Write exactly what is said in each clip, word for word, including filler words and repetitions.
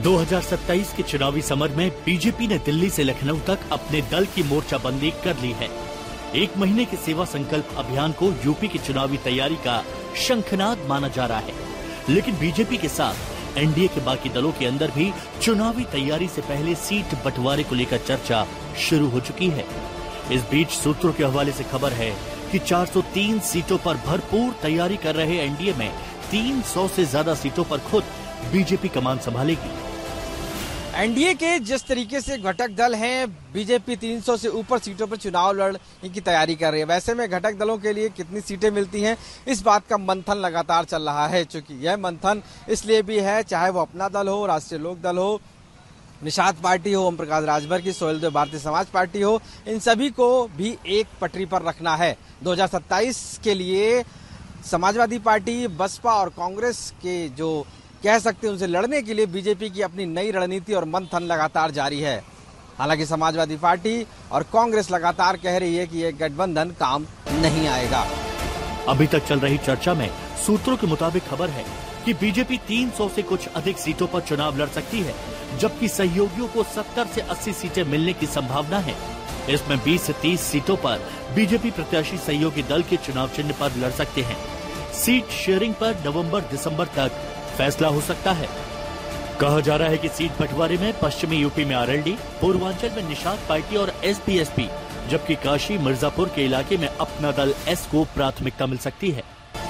दो हज़ार सत्ताईस के चुनावी समर में बीजेपी ने दिल्ली से लखनऊ तक अपने दल की मोर्चाबंदी कर ली है। एक महीने के सेवा संकल्प अभियान को यूपी की चुनावी तैयारी का शंखनाद माना जा रहा है, लेकिन बीजेपी के साथ एनडीए के बाकी दलों के अंदर भी चुनावी तैयारी से पहले सीट बंटवारे को लेकर चर्चा शुरू हो चुकी है। इस बीच सूत्रों के हवाले से खबर है कि चार सौ तीन सीटों पर भरपूर तैयारी कर रहे एनडीए में तीन सौ से ज्यादा सीटों पर खुद बीजेपी कमान संभालेगी। एनडीए के जिस तरीके से घटक दल हैं, बीजेपी तीन सौ से ऊपर सीटों पर चुनाव लड़ने की तैयारी कर रही है। वैसे में घटक दलों के लिए कितनी सीटें मिलती हैं, इस बात का मंथन लगातार चल रहा है। चूंकि यह मंथन इसलिए भी है, चाहे वो अपना दल हो, राष्ट्रीय लोक दल हो, निषाद पार्टी हो, ओम प्रकाश राजभर की, सोहेल देव भारतीय समाज पार्टी हो, इन सभी को भी एक पटरी पर रखना है। दो हज़ार सत्ताईस के लिए समाजवादी पार्टी, बसपा और कांग्रेस के जो कह सकते हैं उनसे लड़ने के लिए बीजेपी की अपनी नई रणनीति और मंथन लगातार जारी है। हालांकि समाजवादी पार्टी और कांग्रेस लगातार कह रही है कि यह गठबंधन काम नहीं आएगा। अभी तक चल रही चर्चा में सूत्रों के मुताबिक खबर है कि बीजेपी तीन सौ से कुछ अधिक सीटों पर चुनाव लड़ सकती है, जबकि सहयोगियों को सत्तर से अस्सी सीटें मिलने की संभावना है। इसमें बीस से तीस सीटों पर बीजेपी प्रत्याशी सहयोगी दल के चुनाव चिन्ह पर लड़ सकते हैं। सीट शेयरिंग पर नवंबर दिसंबर तक फैसला हो सकता है। कहा जा रहा है कि सीट बंटवारे में पश्चिमी यूपी में आरएलडी, पूर्वांचल में निषाद पार्टी और एसपीएसपी, जबकि काशी मिर्जापुर के इलाके में अपना दल एस को प्राथमिकता मिल सकती है।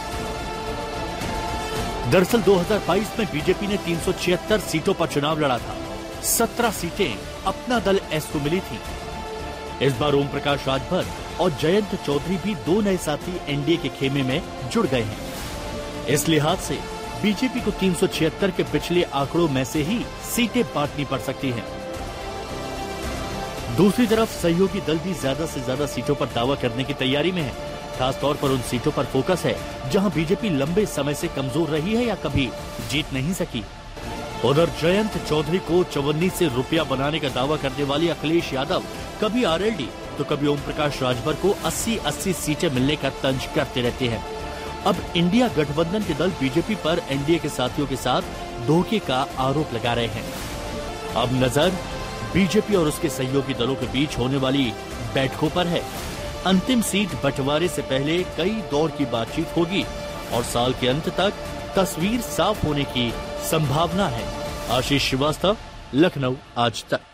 दरअसल दो हज़ार बाईस में बीजेपी ने तीन सौ छिहत्तर सीटों पर चुनाव लड़ा था। सत्रह सीटें अपना दल एस को मिली थी। इस बार ओम प्रकाश राजभर और जयंत चौधरी भी दो नए साथी एनडीए के खेमे में जुड़ गए हैं। इस लिहाज से बीजेपी को तीन सौ छिहत्तर के पिछले आंकड़ों में से ही सीटें बांटनी पड़ सकती हैं। दूसरी तरफ सहयोगी दल भी ज्यादा से ज्यादा सीटों पर दावा करने की तैयारी में है। खासतौर पर उन सीटों पर फोकस है जहां बीजेपी लंबे समय से कमजोर रही है या कभी जीत नहीं सकी। उधर जयंत चौधरी को चवन्नी से रुपया बनाने का दावा करने वाले अखिलेश यादव कभी आरएलडी तो कभी ओम प्रकाश राजभर को अस्सी अस्सी सीटें मिलने का तंज करते रहते हैं। अब इंडिया गठबंधन के दल बीजेपी पर एनडीए के साथियों के साथ धोखे का आरोप लगा रहे हैं। अब नजर बीजेपी और उसके सहयोगी दलों के बीच होने वाली बैठकों पर है। अंतिम सीट बंटवारे से पहले कई दौर की बातचीत होगी और साल के अंत तक तस्वीर साफ होने की संभावना है। आशीष श्रीवास्तव, लखनऊ आज तक।